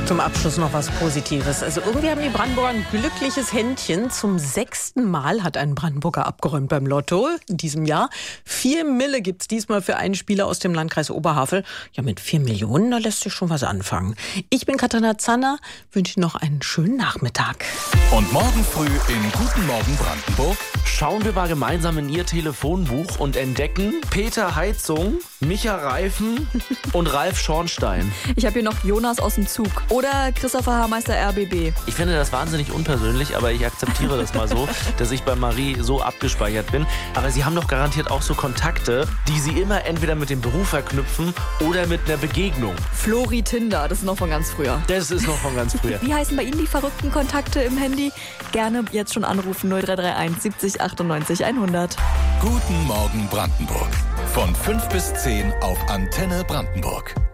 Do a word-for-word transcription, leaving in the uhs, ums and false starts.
Zum Abschluss noch was Positives. Also irgendwie haben die Brandenburger ein glückliches Händchen. Zum sechsten Mal hat ein Brandenburger abgeräumt beim Lotto in diesem Jahr. Vier Mille gibt's diesmal für einen Spieler aus dem Landkreis Oberhavel. Ja, mit vier Millionen, da lässt sich schon was anfangen. Ich bin Katharina Zanner, wünsche noch einen schönen Nachmittag. Und morgen früh in Guten Morgen Brandenburg schauen wir mal gemeinsam in Ihr Telefonbuch und entdecken Peter Heizung, Micha Reifen und Ralf Schornstein. Ich habe hier noch Jonas aus dem Zug oder Christopher Haarmeister R B B. Ich finde das wahnsinnig unpersönlich, aber ich akzeptiere das mal so, dass ich bei Marie so abgespeichert bin. Aber Sie haben doch garantiert auch so Kontakte, die Sie immer entweder mit dem Beruf verknüpfen oder mit einer Begegnung. Flori Tinder, das ist noch von ganz früher. Das ist noch von ganz früher. Wie heißen bei Ihnen die verrückten Kontakte im Handy? Gerne jetzt schon anrufen null drei drei eins siebzig achtundneunzig hundert. Guten Morgen Brandenburg. Von fünf bis zehn auf Antenne Brandenburg.